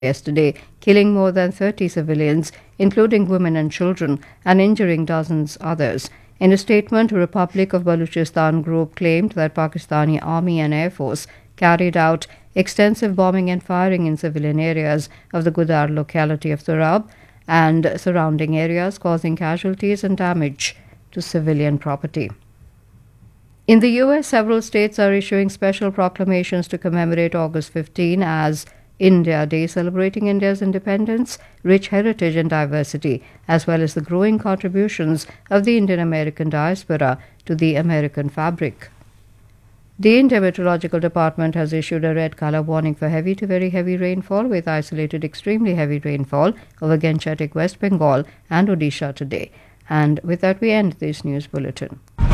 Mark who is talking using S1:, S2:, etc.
S1: yesterday, killing more than 30 civilians, including women and children, and injuring dozens others. In a statement, the Republic of Baluchistan group claimed that Pakistani Army and Air Force carried out extensive bombing and firing in civilian areas of the Gudar locality of Turab and surrounding areas, causing casualties and damage to civilian property. In the US, several states are issuing special proclamations to commemorate August 15 as India Day, celebrating India's independence, rich heritage and diversity, as well as the growing contributions of the Indian American diaspora to the American fabric. The Indian Meteorological Department has issued a red color warning for heavy to very heavy rainfall with isolated extremely heavy rainfall over Gangetic, West Bengal and Odisha today. And with that, we end this news bulletin.